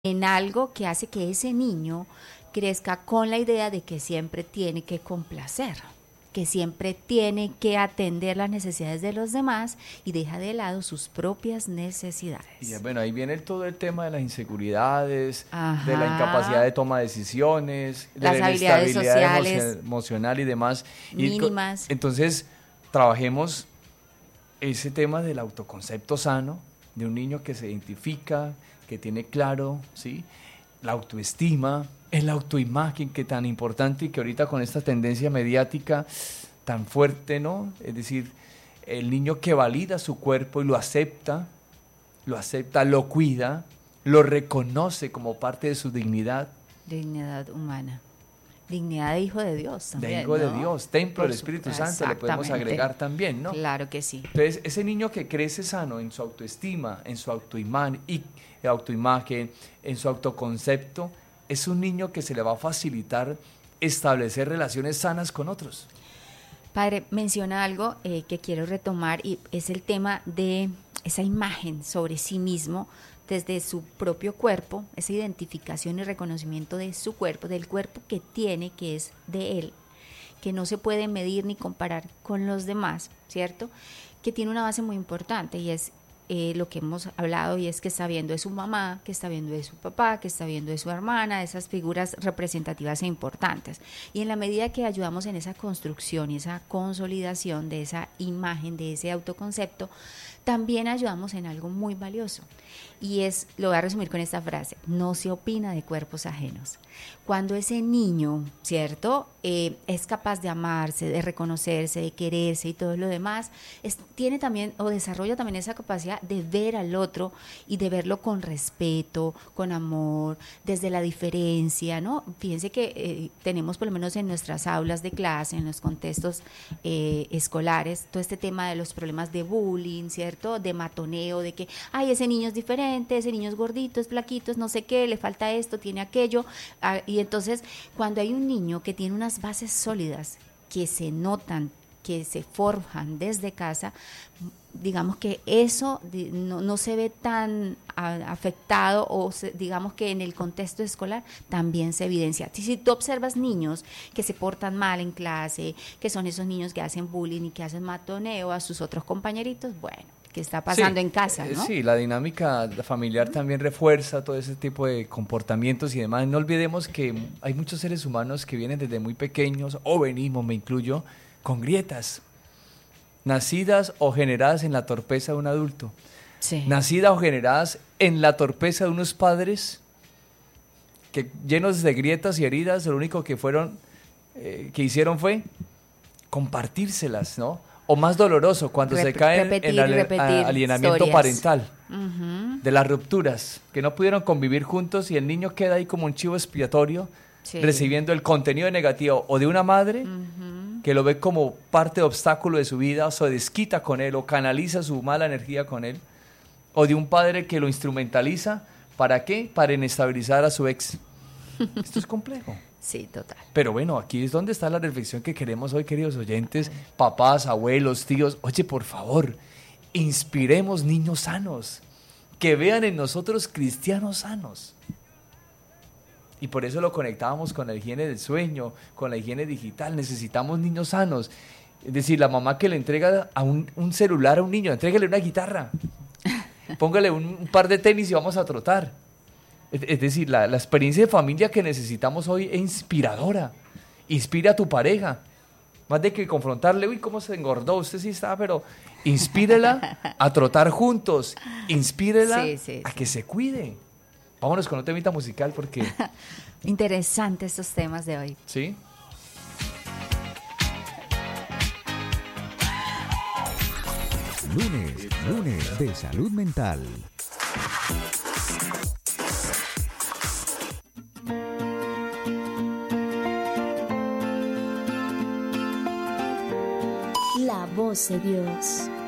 en algo que hace que ese niño crezca con la idea de que siempre tiene que complacer, que siempre tiene que atender las necesidades de los demás y deja de lado sus propias necesidades. Y bueno, ahí viene todo el tema de las inseguridades, Ajá. de la incapacidad de toma de decisiones, Las de la habilidades inestabilidad sociales emocional y demás. mínimas. Entonces, trabajemos ese tema del autoconcepto sano, de un niño que se identifica, que tiene claro, ¿sí?, la autoestima, el autoimagen, que tan importante y que ahorita con esta tendencia mediática tan fuerte, ¿no? Es decir, el niño que valida su cuerpo y lo acepta, lo cuida, lo reconoce como parte de su dignidad. Dignidad humana. Dignidad de hijo de Dios también, De hijo de ¿no? Dios, templo del Espíritu Santo, le podemos Exactamente. agregar también, ¿no? Claro que sí. Entonces, ese niño que crece sano en su autoestima, en su autoimagen, en su autoconcepto, es un niño que se le va a facilitar establecer relaciones sanas con otros. Padre, menciona algo que quiero retomar y es el tema de esa imagen sobre sí mismo desde su propio cuerpo, esa identificación y reconocimiento de su cuerpo, del cuerpo que tiene, que es de él, que no se puede medir ni comparar con los demás, ¿cierto? Que tiene una base muy importante y es lo que hemos hablado, y es que está viendo de su mamá, que está viendo de su papá, que está viendo de su hermana, esas figuras representativas e importantes. Y en la medida que ayudamos en esa construcción y esa consolidación de esa imagen, de ese autoconcepto, también ayudamos en algo muy valioso. Y es, lo voy a resumir con esta frase: no se opina de cuerpos ajenos. Cuando ese niño, ¿cierto?, es capaz de amarse, de reconocerse, de quererse y todo lo demás, tiene también, o desarrolla también esa capacidad de ver al otro y de verlo con respeto, con amor, desde la diferencia, ¿no? Fíjense que tenemos, por lo menos en nuestras aulas de clase, en los contextos escolares, todo este tema de los problemas de bullying, ¿cierto?, de matoneo, de que, ay, ese niño es diferente, ese niño es gordito, es flaquito, es no sé qué, le falta esto, tiene aquello. Y entonces, cuando hay un niño que tiene unas bases sólidas, que se notan, que se forjan desde casa, digamos que eso no se ve tan afectado, o digamos que en el contexto escolar también se evidencia. Si tú observas niños que se portan mal en clase, que son esos niños que hacen bullying y que hacen matoneo a sus otros compañeritos, bueno, ¿qué está pasando en casa, no? Sí, la dinámica familiar también refuerza todo ese tipo de comportamientos y demás. No olvidemos que hay muchos seres humanos que vienen desde muy pequeños, o venimos, me incluyo, con grietas, nacidas o generadas en la torpeza de un adulto, Sí. nacidas o generadas en la torpeza de unos padres que, llenos de grietas y heridas, lo único que que hicieron fue compartírselas, ¿no? O más doloroso, cuando se cae en el alienamiento historias parental, Uh-huh. de las rupturas, que no pudieron convivir juntos y el niño queda ahí como un chivo expiatorio, Sí. recibiendo el contenido negativo o de una madre Uh-huh. que lo ve como parte de obstáculo de su vida, o se desquita con él, o canaliza su mala energía con él, o de un padre que lo instrumentaliza. ¿Para qué? Para inestabilizar a su ex. Esto es complejo. Sí, total. Pero bueno, aquí es donde está la reflexión que queremos hoy, queridos oyentes, papás, abuelos, tíos. Oye, por favor, inspiremos niños sanos, que vean en nosotros cristianos sanos. Y por eso lo conectábamos con la higiene del sueño, con la higiene digital. Necesitamos niños sanos. Es decir, la mamá que le entrega a un celular a un niño, entrégale una guitarra, póngale un par de tenis y vamos a trotar. Es decir, la experiencia de familia que necesitamos hoy es inspiradora. Inspira a tu pareja. Más de que confrontarle, uy, cómo se engordó, usted sí está, pero inspírela a trotar juntos. Inspírela a que se cuide. Vámonos con un temita musical porque... Interesantes estos temas de hoy. ¿Sí? Lunes de salud mental. La voz de Dios.